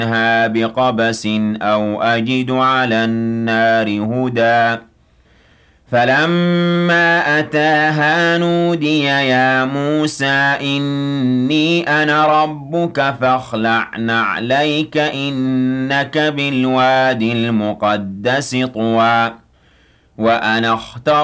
ها بقبس أو أجد على النار هدى فلما أتاها نودي يا موسى إني أنا ربك فاخلع نعليك إنك بالوادي المقدس طوى وأنا اخترتك